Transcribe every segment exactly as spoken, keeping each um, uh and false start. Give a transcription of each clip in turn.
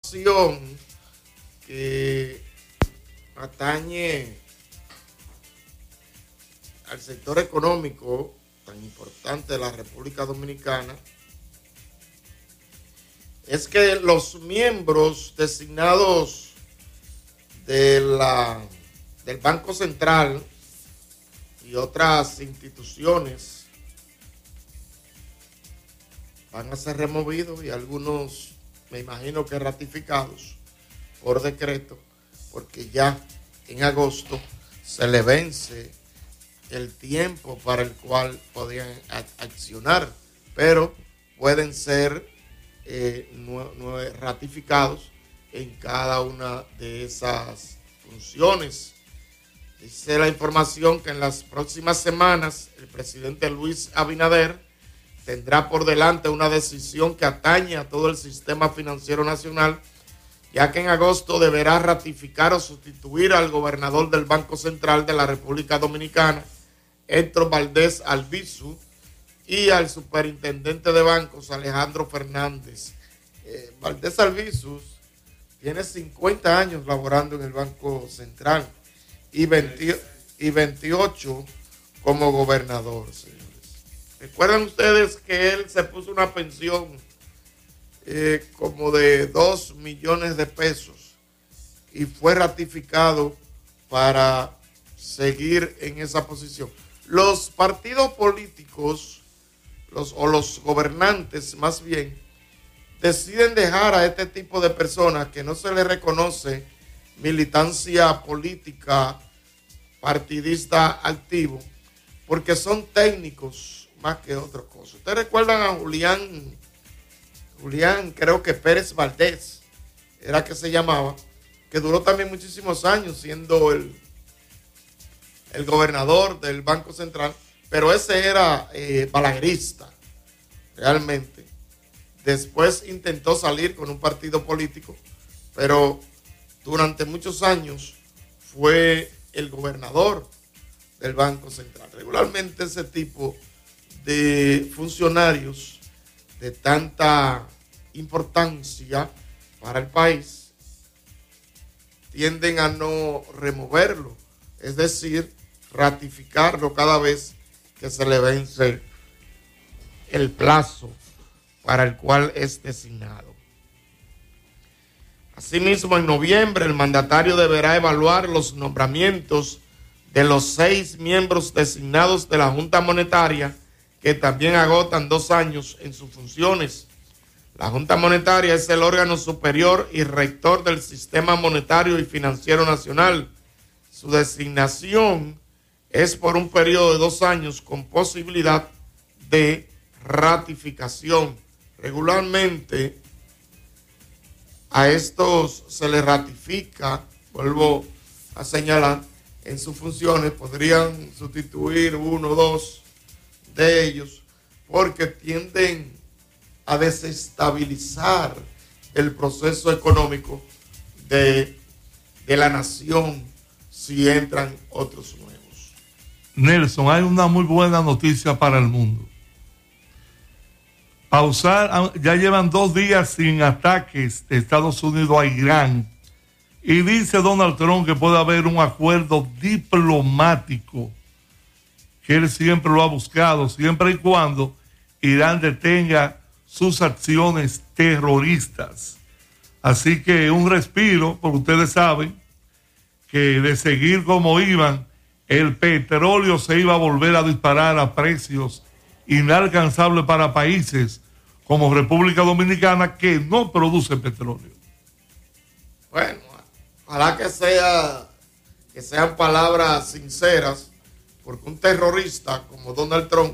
que atañe al sector económico tan importante de la República Dominicana es que los miembros designados de la, del Banco Central y otras instituciones van a ser removidos y algunos, me imagino que ratificados por decreto, porque ya en agosto se le vence el tiempo para el cual podían accionar, pero pueden ser eh, no, no, ratificados en cada una de esas funciones. Dice la información que en las próximas semanas el presidente Luis Abinader tendrá por delante una decisión que atañe a todo el sistema financiero nacional, ya que en agosto deberá ratificar o sustituir al gobernador del Banco Central de la República Dominicana, Héctor Valdés Albizu, y al superintendente de bancos, Alejandro Fernández. Eh, Valdés Albizu tiene cincuenta años laborando en el Banco Central y, veinte, y veintiocho como gobernador, señores. ¿Recuerdan ustedes que él se puso una pensión eh, como de dos millones de pesos y fue ratificado para seguir en esa posición? Los partidos políticos, los, o los gobernantes más bien, deciden dejar a este tipo de personas que no se les reconoce militancia política partidista activo, porque son técnicos más que otra cosa. Ustedes recuerdan a Julián, Julián creo que Pérez Valdés, era que se llamaba, que duró también muchísimos años siendo el el gobernador del Banco Central, pero ese era eh, balaguerista, realmente. Después intentó salir con un partido político, pero durante muchos años fue el gobernador del Banco Central. Regularmente ese tipo de funcionarios de tanta importancia para el país tienden a no removerlo, es decir, ratificarlo cada vez que se le vence el plazo para el cual es designado. Asimismo, en noviembre el mandatario deberá evaluar los nombramientos de los seis miembros designados de la Junta Monetaria, que también agotan dos años en sus funciones. La Junta Monetaria es el órgano superior y rector del sistema monetario y financiero nacional. Su designación es por un periodo de dos años con posibilidad de ratificación. Regularmente a estos se les ratifica, vuelvo a señalar, en sus funciones. Podrían sustituir uno o dos de ellos porque tienden a desestabilizar el proceso económico de, de la nación si entran otros nuevos. Nelson, hay una muy buena noticia para el mundo. Pausar, ya llevan dos días sin ataques de Estados Unidos a Irán, y dice Donald Trump que puede haber un acuerdo diplomático, que él siempre lo ha buscado, siempre y cuando Irán detenga sus acciones terroristas. Así que un respiro, porque ustedes saben que de seguir como iban, el petróleo se iba a volver a disparar a precios inalcanzables para países como República Dominicana, que no produce petróleo. Bueno, ojalá que sea que sean palabras sinceras, porque un terrorista como Donald Trump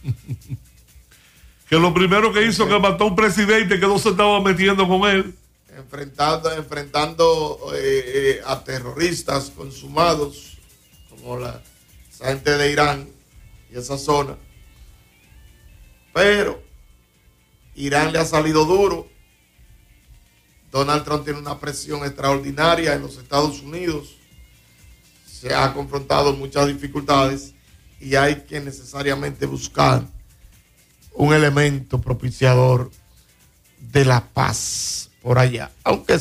que lo primero que hizo que mató a un presidente que no se estaba metiendo con él, enfrentando enfrentando eh, eh, a terroristas consumados como la esa gente de Irán y esa zona, pero Irán le ha salido duro. Donald Trump tiene una presión extraordinaria en los Estados Unidos, se ha confrontado muchas dificultades y hay que necesariamente buscar un elemento propiciador de la paz por allá, aunque